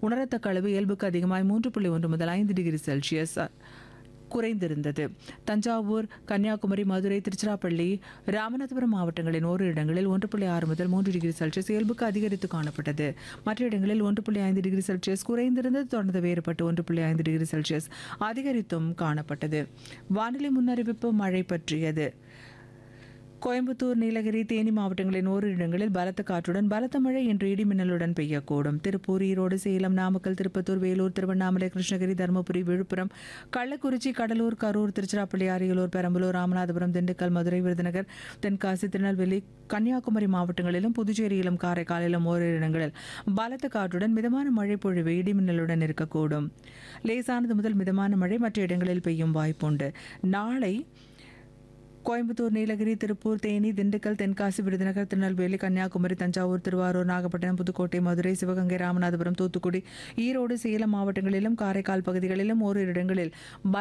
உணரத்தக்க அளவு இயல்புக்கு அதிகமாய் 3.1 முதல் 5 டிகிரி செல்சியஸ் குறைந்திருந்தது. தஞ்சாவூர், கன்னியாகுமரி, மதுரை, திருச்சிராப்பள்ளி, ராமநாதபுரம் மாவட்டங்களின் ஓரிரு இடங்களில் 1.6 முதல் 3 டிகிரி செல்சியஸ் இயல்புக்கு அதிகரித்து காணப்பட்டது. மற்ற இடங்களில் 1.5 டிகிரி செல்சியஸ் குறைந்திருந்தது. தொடர்ந்து வேறுபட்டு 1.5 டிகிரி செல்சியஸ் அதிகரித்தும் காணப்பட்டது. வானிலை முன்னறிவிப்பு மழை பற்றியது. கோயம்புத்தூர், நீலகிரி, தேனி மாவட்டங்களின் ஓரிரு இடங்களில் பலத்த காற்றுடன் பலத்த மழை இன்று இடிமின்னலுடன் பெய்யக்கூடும். திருப்பூர், ஈரோடு, சேலம், நாமக்கல், திருப்பத்தூர், வேலூர், திருவண்ணாமலை, கிருஷ்ணகிரி, தருமபுரி, விழுப்புரம், கள்ளக்குறிச்சி, கடலூர், கரூர், திருச்சிராப்பள்ளி, அரியலூர், பெரம்பலூர், ராமநாதபுரம், திண்டுக்கல், மதுரை, விருதுநகர், தென்காசி, திருநெல்வேலி, கன்னியாகுமரி மாவட்டங்களிலும் புதுச்சேரியிலும் காரைக்காலிலும் ஓரிரு இடங்களில் பலத்த காற்றுடன் மிதமான மழை பொழிவு இடிமின்னலுடன் இருக்கக்கூடும். லேசானது முதல் மிதமான மழை மற்ற இடங்களில் பெய்யும் வாய்ப்புண்டு. நாளை கோயம்புத்தூர், நீலகிரி, திருப்பூர், தேனி, திண்டுக்கல், தென்காசி, விருதுநகர், திருநெல்வேலி, கன்னியாகுமரி, தஞ்சாவூர், திருவாரூர், நாகப்பட்டினம், புதுக்கோட்டை, மதுரை, சிவகங்கை, ராமநாதபுரம், தூத்துக்குடி, ஈரோடு, சேலம் மாவட்டங்களிலும் காரைக்கால் பகுதிகளிலும் ஓரிரு இடங்களில்